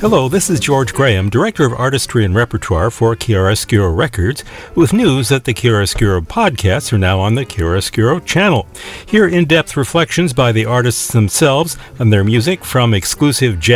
Hello, this is George Graham, Director of Artistry and Repertoire for Chiaroscuro Records, with news that the Chiaroscuro podcasts are now on the Chiaroscuro channel. Hear in-depth reflections by the artists themselves on their music, from exclusive jazz